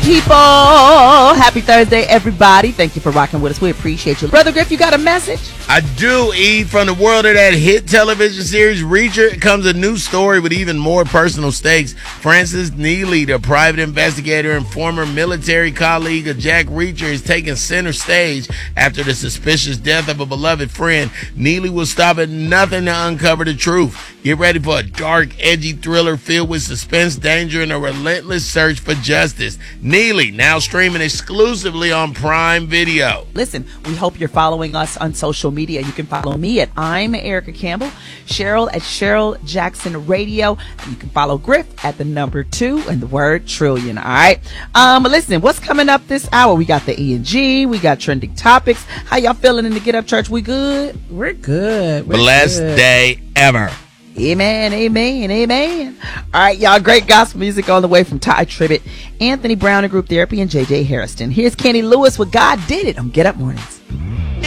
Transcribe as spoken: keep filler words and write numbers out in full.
people. Happy Thursday, everybody. Thank you for rocking with us. We appreciate you. Brother Griff, you got a message? I do, E. From the world of that hit television series, Reacher, comes a new story with even more personal stakes. Francis Neely, the private investigator and former military colleague of Jack Reacher, is taking center stage after the suspicious death of a beloved friend. Neely will stop at nothing to uncover the truth. Get ready for a dark, edgy thriller filled with suspense, danger, and a relentless search for justice. Neely, now streaming exclusively on Prime Video. Listen, we hope you're following us on social media. You can follow me at I'm Erica Campbell, Cheryl at Cheryl Jackson Radio. You can follow Griff at the number two and the word trillion. All right. Um, listen, what's coming up this hour? We got the E and G. We got trending topics. How y'all feeling in the Get Up Church? We good? We're good. We're Blessed good. day ever. Amen, amen, amen. All right, y'all, great gospel music on the way from Ty Tribbett, Anthony Brown and Group Therapy, and J J Harrison. Here's Kenny Lewis with God Did It on Get Up Mornings.